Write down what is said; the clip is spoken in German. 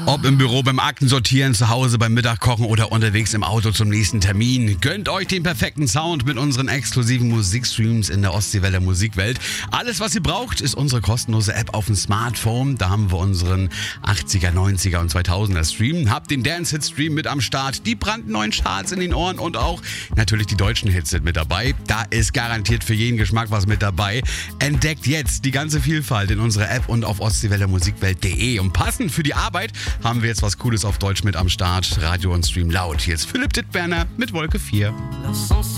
Ob im Büro, beim Aktensortieren, zu Hause, beim Mittagkochen oder unterwegs im Auto zum nächsten Termin. Gönnt euch den perfekten Sound mit unseren exklusiven Musikstreams in der Ostseewelle Musikwelt. Alles, was ihr braucht, ist unsere kostenlose App auf dem Smartphone. Da haben wir unseren 80er, 90er und 2000er Stream. Habt den Dance-Hit-Stream mit am Start, die brandneuen Charts in den Ohren und auch natürlich die deutschen Hits sind mit dabei. Da ist garantiert für jeden Geschmack was mit dabei. Entdeckt jetzt die ganze Vielfalt in unserer App und auf ostseewellemusikwelt.de. Und passend für die Arbeit haben wir jetzt was Cooles auf Deutsch mit am Start. Radio und Stream laut. Hier ist Philipp Dittberner mit Wolke 4. Lass uns